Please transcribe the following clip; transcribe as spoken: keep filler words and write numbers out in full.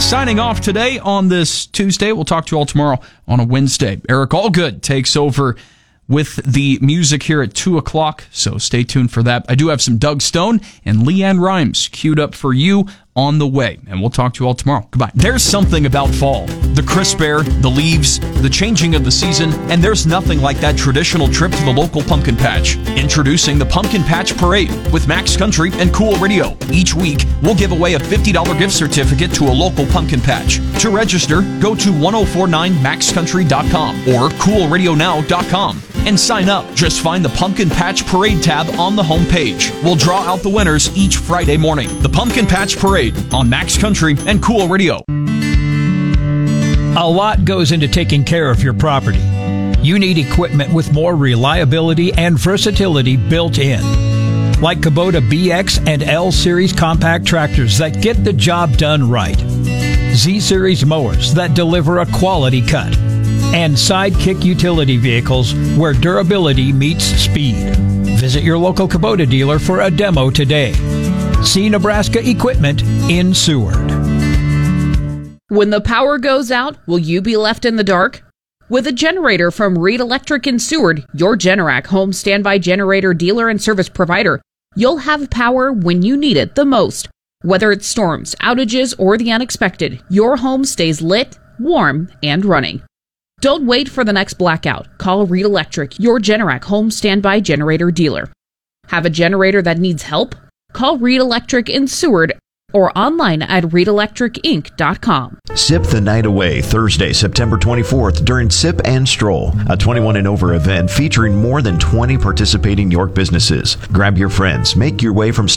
signing off today on this Tuesday. We'll talk to you all tomorrow on a Wednesday. Eric Allgood takes over with the music here at two o'clock, so stay tuned for that. I do have some Doug Stone and Leanne Rimes queued up for you on the way, and we'll talk to you all tomorrow. Goodbye. There's something about fall. The crisp air, the leaves, the changing of the season, and there's nothing like that traditional trip to the local pumpkin patch. Introducing the Pumpkin Patch Parade with Max Country and Cool Radio. Each week, we'll give away a fifty dollars gift certificate to a local pumpkin patch. To register, go to ten forty-nine max country dot com or cool radio now dot com and sign up. Just find the Pumpkin Patch Parade tab on the homepage. We'll draw out the winners each Friday morning. The Pumpkin Patch Parade on Max Country and Cool Radio. A lot goes into taking care of your property. You need equipment with more reliability and versatility built in. Like Kubota B X and L Series compact tractors that get the job done right. Z Series mowers that deliver a quality cut. And Sidekick utility vehicles where durability meets speed. Visit your local Kubota dealer for a demo today. See Nebraska Equipment in Seward. When the power goes out, will you be left in the dark? With a generator from Reed Electric in Seward, your Generac home standby generator dealer and service provider, you'll have power when you need it the most. Whether it's storms, outages, or the unexpected, your home stays lit, warm, and running. Don't wait for the next blackout. Call Reed Electric, your Generac home standby generator dealer. Have a generator that needs help? Call Reed Electric in Seward or online at reed electric inc dot com. Sip the night away Thursday, September twenty-fourth during Sip and Stroll, a twenty-one and over event featuring more than twenty participating York businesses. Grab your friends, make your way from